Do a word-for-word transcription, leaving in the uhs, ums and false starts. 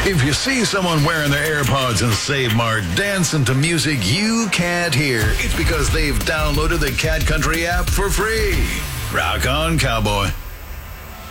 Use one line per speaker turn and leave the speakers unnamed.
If you see someone wearing their AirPods in Save Mart dancing to music you can't hear, it's because they've downloaded the Cat Country app for free. Rock on, cowboy.